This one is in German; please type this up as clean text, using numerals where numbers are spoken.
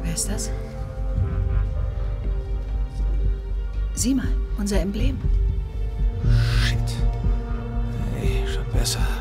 Wer ist das? Sieh mal, unser Emblem. Shit. Nee, schon besser.